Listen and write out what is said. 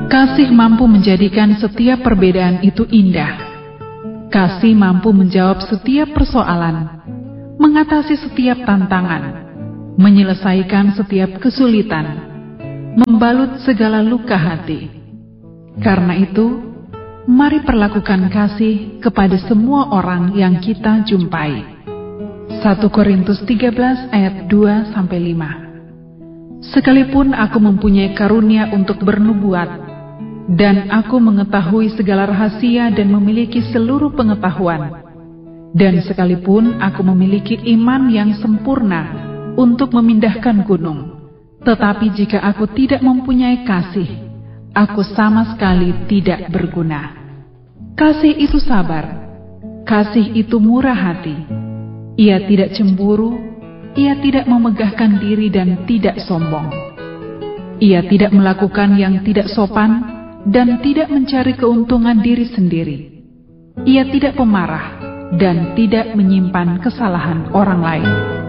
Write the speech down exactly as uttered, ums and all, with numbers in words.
Kasih mampu menjadikan setiap perbedaan itu indah. Kasih mampu menjawab setiap persoalan, mengatasi setiap tantangan, menyelesaikan setiap kesulitan, membalut segala luka hati. Karena itu, mari perlakukan kasih kepada semua orang yang kita jumpai. satu Korintus tiga belas ayat dua sampai lima. Sekalipun aku mempunyai karunia untuk bernubuat, dan aku mengetahui segala rahasia dan memiliki seluruh pengetahuan, dan sekalipun aku memiliki iman yang sempurna untuk memindahkan gunung, tetapi jika aku tidak mempunyai kasih, aku sama sekali tidak berguna. Kasih itu sabar, kasih itu murah hati, ia tidak cemburu, ia tidak memegahkan diri dan tidak sombong. Ia tidak melakukan yang tidak sopan dan tidak mencari keuntungan diri sendiri. Ia tidak pemarah dan tidak menyimpan kesalahan orang lain.